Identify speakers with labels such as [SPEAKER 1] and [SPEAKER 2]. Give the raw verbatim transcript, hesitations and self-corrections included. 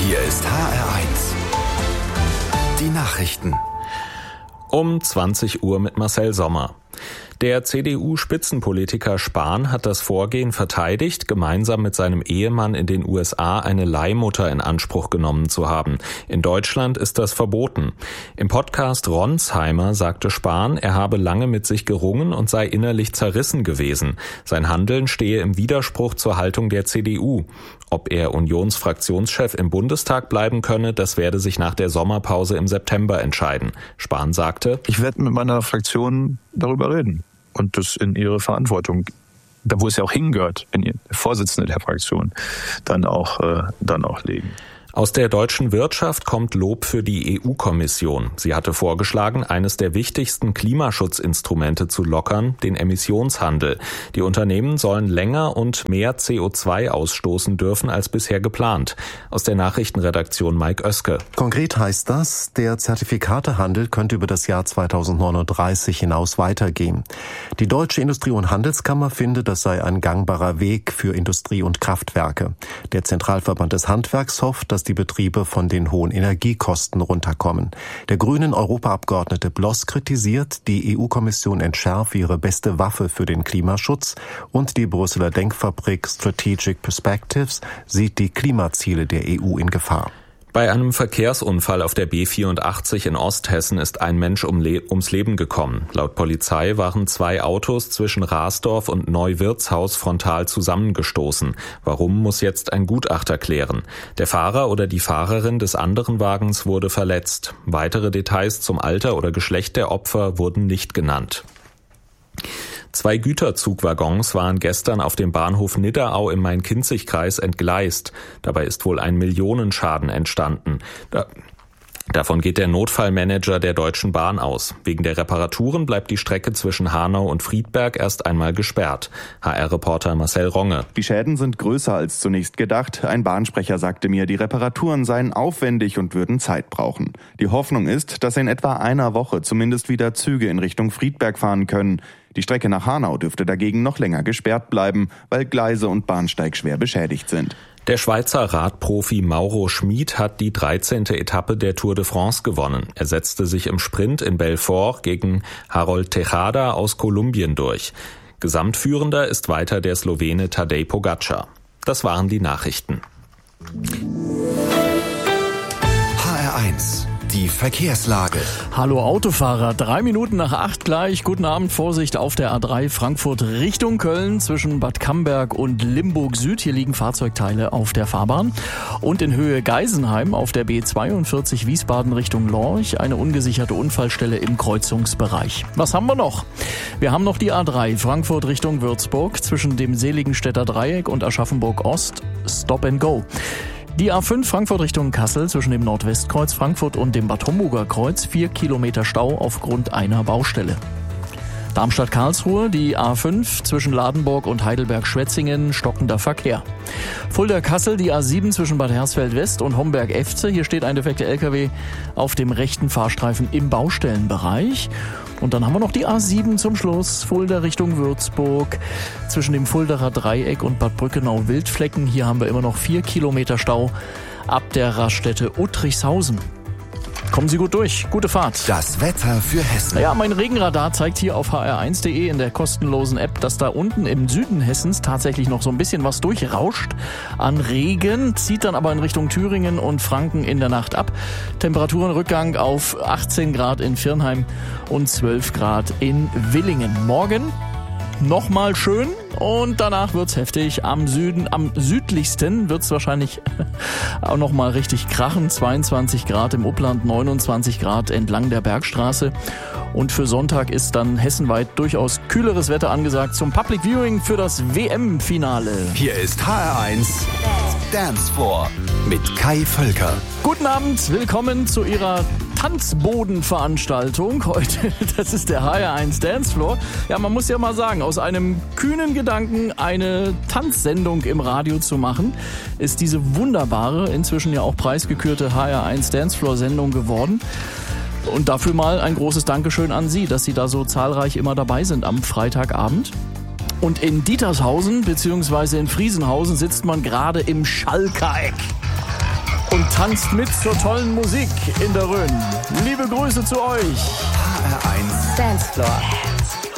[SPEAKER 1] Hier ist H R eins. Die Nachrichten.
[SPEAKER 2] Um zwanzig Uhr mit Marcel Sommer. Der C D U-Spitzenpolitiker Spahn hat das Vorgehen verteidigt, gemeinsam mit seinem Ehemann in den U S A eine Leihmutter in Anspruch genommen zu haben. In Deutschland ist das verboten. Im Podcast Ronsheimer sagte Spahn, er habe lange mit sich gerungen und sei innerlich zerrissen gewesen. Sein Handeln stehe im Widerspruch zur Haltung der C D U. Ob er Unionsfraktionschef im Bundestag bleiben könne, das werde sich nach der Sommerpause im September entscheiden. Spahn sagte:
[SPEAKER 3] Ich werde mit meiner Fraktion darüber reden und das in ihre Verantwortung, da wo es ja auch hingehört, in ihr Vorsitzende der Fraktion, dann auch, äh, dann auch legen.
[SPEAKER 2] Aus der deutschen Wirtschaft kommt Lob für die E U-Kommission. Sie hatte vorgeschlagen, eines der wichtigsten Klimaschutzinstrumente zu lockern, den Emissionshandel. Die Unternehmen sollen länger und mehr C O zwei ausstoßen dürfen als bisher geplant. Aus der Nachrichtenredaktion Mike Oeske.
[SPEAKER 4] Konkret heißt das, der Zertifikatehandel könnte über das Jahr zweitausendneununddreißig hinaus weitergehen. Die Deutsche Industrie- und Handelskammer findet, das sei ein gangbarer Weg für Industrie und Kraftwerke. Der Zentralverband des Handwerks hofft, dass die Betriebe von den hohen Energiekosten runterkommen. Der grünen Europaabgeordnete Bloss kritisiert, die E U-Kommission entschärfe ihre beste Waffe für den Klimaschutz und die Brüsseler Denkfabrik Strategic Perspectives sieht die Klimaziele der E U in Gefahr.
[SPEAKER 2] Bei einem Verkehrsunfall auf der B vierundachtzig in Osthessen ist ein Mensch um Le- ums Leben gekommen. Laut Polizei waren zwei Autos zwischen Rasdorf und Neuwirtshaus frontal zusammengestoßen. Warum, muss jetzt ein Gutachter klären. Der Fahrer oder die Fahrerin des anderen Wagens wurde verletzt. Weitere Details zum Alter oder Geschlecht der Opfer wurden nicht genannt. Zwei Güterzugwaggons waren gestern auf dem Bahnhof Nidderau im Main-Kinzig-Kreis entgleist. Dabei ist wohl ein Millionenschaden entstanden. Da Davon geht der Notfallmanager der Deutschen Bahn aus. Wegen der Reparaturen bleibt die Strecke zwischen Hanau und Friedberg erst einmal gesperrt. H R-Reporter Marcel Ronge.
[SPEAKER 5] Die Schäden sind größer als zunächst gedacht. Ein Bahnsprecher sagte mir, die Reparaturen seien aufwendig und würden Zeit brauchen. Die Hoffnung ist, dass in etwa einer Woche zumindest wieder Züge in Richtung Friedberg fahren können. Die Strecke nach Hanau dürfte dagegen noch länger gesperrt bleiben, weil Gleise und Bahnsteig schwer beschädigt sind.
[SPEAKER 2] Der Schweizer Radprofi Mauro Schmid hat die dreizehnte Etappe der Tour de France gewonnen. Er setzte sich im Sprint in Belfort gegen Harold Tejada aus Kolumbien durch. Gesamtführender ist weiter der Slowene Tadej Pogačar. Das waren die Nachrichten.
[SPEAKER 1] H R eins. Die Verkehrslage.
[SPEAKER 6] Hallo Autofahrer, drei Minuten nach acht gleich. Guten Abend, Vorsicht auf der A drei Frankfurt Richtung Köln zwischen Bad Camberg und Limburg Süd. Hier liegen Fahrzeugteile auf der Fahrbahn. Und in Höhe Geisenheim auf der B zweiundvierzig Wiesbaden Richtung Lorch eine ungesicherte Unfallstelle im Kreuzungsbereich. Was haben wir noch? Wir haben noch die A drei Frankfurt Richtung Würzburg zwischen dem Seligenstädter Dreieck und Aschaffenburg Ost. Stop and Go. Die A fünf Frankfurt Richtung Kassel zwischen dem Nordwestkreuz Frankfurt und dem Bad Homburger Kreuz, vier Kilometer Stau aufgrund einer Baustelle. Darmstadt-Karlsruhe, die A fünf zwischen Ladenburg und Heidelberg-Schwetzingen, stockender Verkehr. Fulda-Kassel, die A sieben zwischen Bad Hersfeld-West und Homberg-Efze. Hier steht ein defekter L K W auf dem rechten Fahrstreifen im Baustellenbereich. Und dann haben wir noch die A sieben zum Schluss, Fulda Richtung Würzburg, zwischen dem Fuldaer Dreieck und Bad Brückenau-Wildflecken. Hier haben wir immer noch vier Kilometer Stau ab der Raststätte Uttrichshausen. Kommen Sie gut durch. Gute Fahrt.
[SPEAKER 1] Das Wetter für Hessen.
[SPEAKER 6] Ja, mein Regenradar zeigt hier auf h r eins punkt de in der kostenlosen App, dass da unten im Süden Hessens tatsächlich noch so ein bisschen was durchrauscht an Regen, zieht dann aber in Richtung Thüringen und Franken in der Nacht ab. Temperaturenrückgang auf achtzehn Grad in Virnheim und zwölf Grad in Willingen. Morgen nochmal schön und danach wird's heftig. Am Süden, am südlichsten wird's wahrscheinlich auch nochmal richtig krachen. zweiundzwanzig Grad im Upland, neunundzwanzig Grad entlang der Bergstraße. Und für Sonntag ist dann hessenweit durchaus kühleres Wetter angesagt zum Public Viewing für das W M-Finale.
[SPEAKER 1] Hier ist H R eins Dance Floor mit Kai Völker.
[SPEAKER 6] Guten Abend, willkommen zu Ihrer Tanzbodenveranstaltung heute. Das ist der H R eins Dance Floor. Ja, man muss ja mal sagen, aus einem kühnen Gedanken eine Tanzsendung im Radio zu machen, ist diese wunderbare, inzwischen ja auch preisgekürte H R eins Dance Floor Sendung geworden. Und dafür mal ein großes Dankeschön an Sie, dass Sie da so zahlreich immer dabei sind am Freitagabend. Und in Dietershausen bzw. in Friesenhausen sitzt man gerade im Schalkereck. Und tanzt mit zur tollen Musik in der Rhön. Liebe Grüße zu euch.
[SPEAKER 1] H R eins
[SPEAKER 7] Dancefloor.